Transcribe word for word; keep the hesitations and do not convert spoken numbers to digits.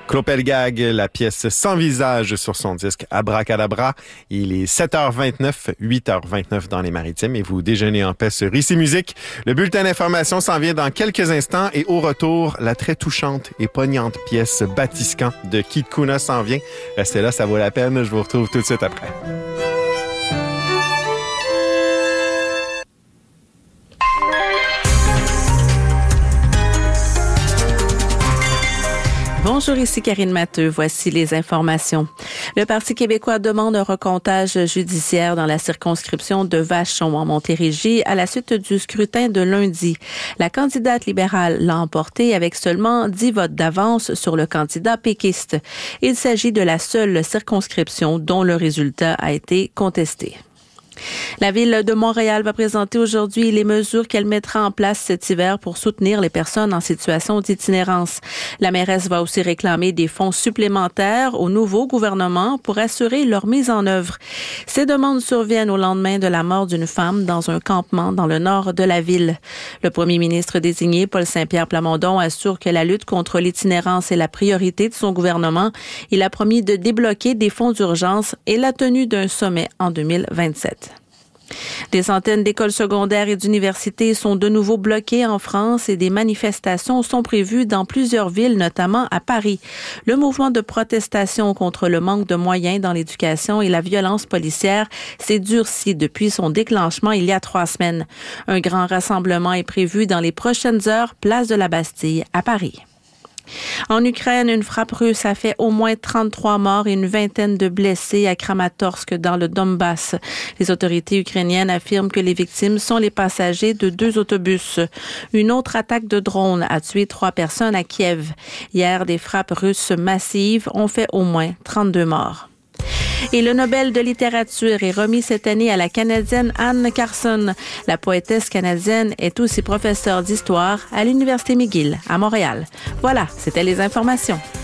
Clopelgag, la pièce Sans visage sur son disque Abracadabra. Il est sept heures vingt-neuf, huit heures vingt-neuf dans les Maritimes et vous déjeunez en paix sur Ici Musique. Le bulletin d'information s'en vient dans quelques instants et au retour, la très touchante et poignante pièce Batiscan de Kid Kuna s'en vient. Restez là, ça vaut la peine. Je vous retrouve tout de suite après. Bonjour, ici Karine Matteux. Voici les informations. Le Parti québécois demande un recomptage judiciaire dans la circonscription de Vachon en Montérégie à la suite du scrutin de lundi. La candidate libérale l'a emporté avec seulement dix votes d'avance sur le candidat péquiste. Il s'agit de la seule circonscription dont le résultat a été contesté. La Ville de Montréal va présenter aujourd'hui les mesures qu'elle mettra en place cet hiver pour soutenir les personnes en situation d'itinérance. La mairesse va aussi réclamer des fonds supplémentaires au nouveau gouvernement pour assurer leur mise en œuvre. Ces demandes surviennent au lendemain de la mort d'une femme dans un campement dans le nord de la ville. Le premier ministre désigné, Paul Saint-Pierre Plamondon, assure que la lutte contre l'itinérance est la priorité de son gouvernement. Il a promis de débloquer des fonds d'urgence et la tenue d'un sommet en deux mille vingt-sept. Des centaines d'écoles secondaires et d'universités sont de nouveau bloquées en France et des manifestations sont prévues dans plusieurs villes, notamment à Paris. Le mouvement de protestation contre le manque de moyens dans l'éducation et la violence policière s'est durci depuis son déclenchement il y a trois semaines. Un grand rassemblement est prévu dans les prochaines heures, place de la Bastille à Paris. En Ukraine, une frappe russe a fait au moins trente-trois morts et une vingtaine de blessés à Kramatorsk dans le Donbass. Les autorités ukrainiennes affirment que les victimes sont les passagers de deux autobus. Une autre attaque de drone a tué trois personnes à Kiev. Hier, des frappes russes massives ont fait au moins trente-deux morts. Et le Nobel de littérature est remis cette année à la Canadienne Anne Carson. La poétesse canadienne est aussi professeure d'histoire à l'Université McGill à Montréal. Voilà, c'était les informations.